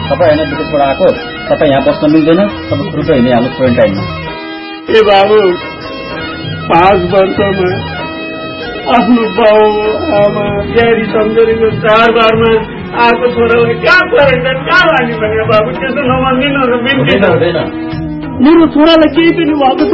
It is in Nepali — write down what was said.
तपाईँ होइन विदेशबाट आएको, तपाईँ यहाँ बस्न मिल्दैन, तपाईँ द्रुत हिँडिहाल्नुहोस् क्वारेन्टाइनमा। ए बाबु 5 वर्षमा आफ्नो बाउ आमा बिहारी सम्झेरीको चाडबाडमा आएको छोरालाई कहाँ क्वारेन्टाइन कहाँ लाने भने बाबु, त्यसो नभनिदिनु। मेरो छोरालाई केही पनि भएको